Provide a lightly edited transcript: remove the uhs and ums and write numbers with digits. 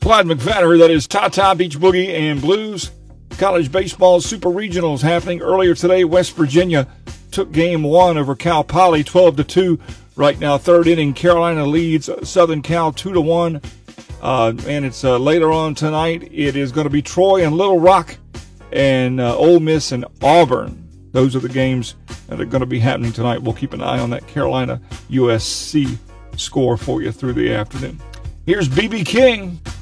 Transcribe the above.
Clyde McVatter, that is Tata Beach Boogie and Blues. College baseball super regionals happening earlier today. West Virginia took game one over Cal Poly 12-2. Right now, third inning, Carolina leads Southern Cal 2-1. And it's later on tonight. It is going to be Troy and Little Rock and Ole Miss and Auburn. Those are the games that are going to be happening tonight. We'll keep an eye on that Carolina USC score for you through the afternoon. Here's B.B. King.